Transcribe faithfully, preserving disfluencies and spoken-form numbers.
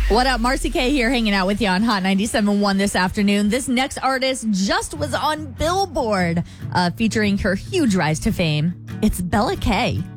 What up? Marcy K here hanging out with you on Hot ninety-seven point one this afternoon. This next artist just was on Billboard uh, featuring her huge rise to fame. It's Bella K.